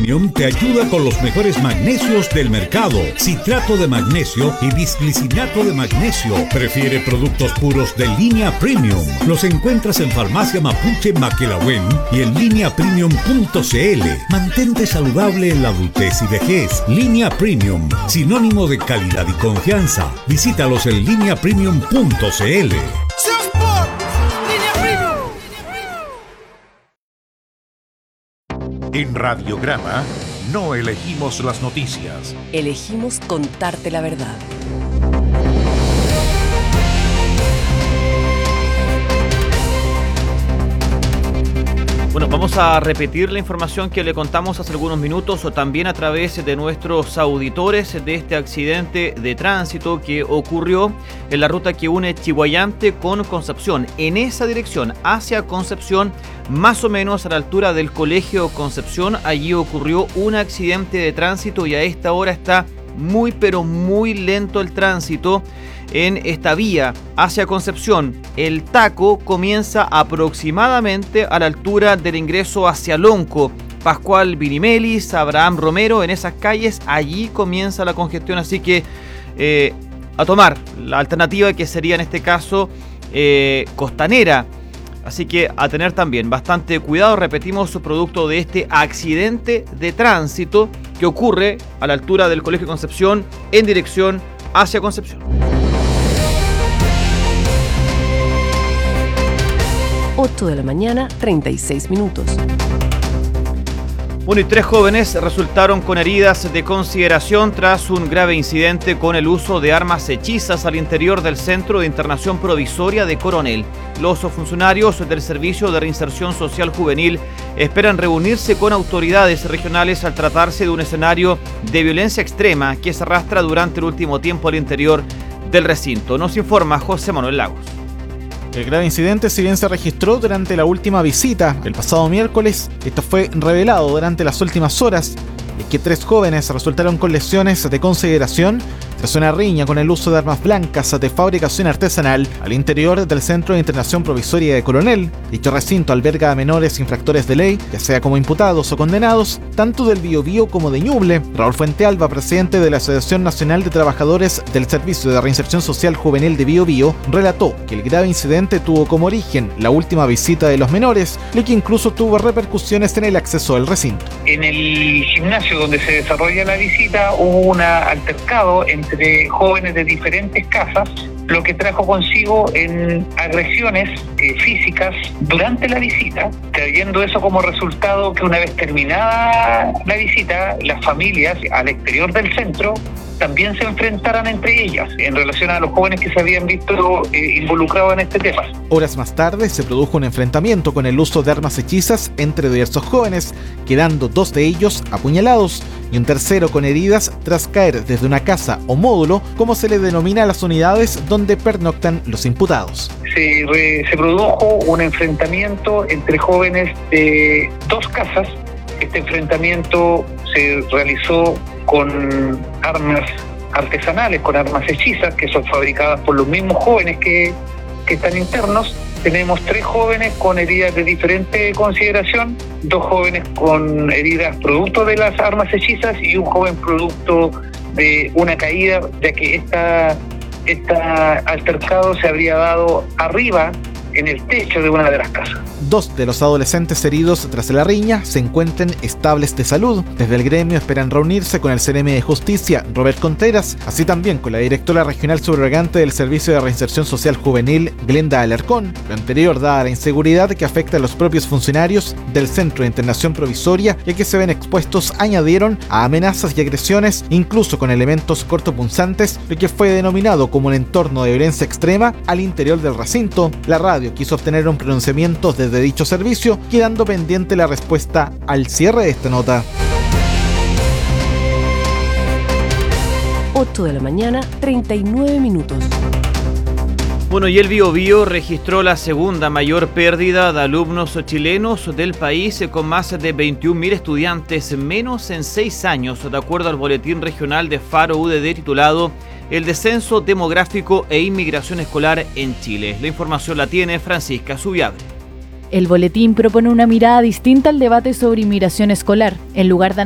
Premium te ayuda con los mejores magnesios del mercado. Citrato de magnesio y bisglicinato de magnesio. Prefiere productos puros de Línea Premium. Los encuentras en Farmacia Mapuche Maquelahuen y en lineapremium.cl. Mantente saludable en la adultez y vejez. Línea Premium, sinónimo de calidad y confianza. Visítalos en lineapremium.cl. En Radiograma no elegimos las noticias. Elegimos contarte la verdad. Bueno, vamos a repetir la información que le contamos hace algunos minutos o también a través de nuestros auditores de este accidente de tránsito que ocurrió en la ruta que une Chiguayante con Concepción. En esa dirección, hacia Concepción, más o menos a la altura del Colegio Concepción, allí ocurrió un accidente de tránsito y a esta hora está muy pero muy lento el tránsito en esta vía hacia Concepción. El taco comienza aproximadamente a la altura del ingreso hacia Lonco. Pascual Vinimelis, Abraham Romero, en esas calles, allí comienza la congestión, así que a tomar la alternativa que sería en este caso Costanera. Así que a tener también bastante cuidado, repetimos, producto de este accidente de tránsito que ocurre a la altura del Colegio Concepción en dirección hacia Concepción. 8 de la mañana, 36 minutos. Bueno, y 3 jóvenes resultaron con heridas de consideración tras un grave incidente con el uso de armas hechizas al interior del Centro de Internación Provisoria de Coronel. Los funcionarios del Servicio de Reinserción Social Juvenil esperan reunirse con autoridades regionales al tratarse de un escenario de violencia extrema que se arrastra durante el último tiempo al interior del recinto. Nos informa José Manuel Lagos. El grave incidente, si bien se registró durante la última visita el pasado miércoles, esto fue revelado durante las últimas horas, es que 3 jóvenes resultaron con lesiones de consideración tras una riña con el uso de armas blancas de fabricación artesanal al interior del Centro de Internación Provisoria de Coronel. Dicho recinto alberga a menores infractores de ley, ya sea como imputados o condenados, tanto del Biobío como de Ñuble. Raúl Fuentealba, presidente de la Asociación Nacional de Trabajadores del Servicio de Reinserción Social Juvenil de Biobío, relató que el grave incidente tuvo como origen la última visita de los menores, lo que incluso tuvo repercusiones en el acceso al recinto. En el gimnasio donde se desarrolla la visita hubo un altercado entre jóvenes de diferentes casas, lo que trajo consigo en agresiones físicas durante la visita, trayendo eso como resultado que una vez terminada la visita, las familias al exterior del centro también se enfrentaran entre ellas en relación a los jóvenes que se habían visto involucrados en este tema. Horas más tarde se produjo un enfrentamiento con el uso de armas hechizas entre diversos jóvenes, quedando 2 de ellos apuñalados y un tercero con heridas tras caer desde una casa o módulo, como se le denomina a las unidades donde pernoctan los imputados. Se produjo un enfrentamiento entre jóvenes de 2 casas. Este enfrentamiento se realizó con armas artesanales, con armas hechizas, que son fabricadas por los mismos jóvenes que están internos. Tenemos 3 jóvenes con heridas de diferente consideración, 2 jóvenes con heridas producto de las armas hechizas y un joven producto de una caída, ya que este altercado se habría dado arriba en el techo de una de las casas. 2 de los adolescentes heridos tras la riña se encuentran estables de salud. Desde el gremio esperan reunirse con el CNM de Justicia, Robert Contreras, así también con la directora regional subrogante del Servicio de Reinserción Social Juvenil, Glenda Alarcón. Lo anterior dada la inseguridad que afecta a los propios funcionarios del Centro de Internación Provisoria, ya que se ven expuestos, añadieron, a amenazas y agresiones, incluso con elementos cortopunzantes, lo que fue denominado como un entorno de violencia extrema al interior del recinto. La radio quiso obtener un pronunciamiento desde dicho servicio, quedando pendiente la respuesta al cierre de esta nota. 8 de la mañana, 39 minutos. Bueno, y el Biobío registró la segunda mayor pérdida de alumnos chilenos del país, con más de 21.000 estudiantes menos en 6 años, de acuerdo al boletín regional de Faro UDD titulado El descenso demográfico e inmigración escolar en Chile. La información la tiene Francisca Subiabre. El boletín propone una mirada distinta al debate sobre inmigración escolar. En lugar de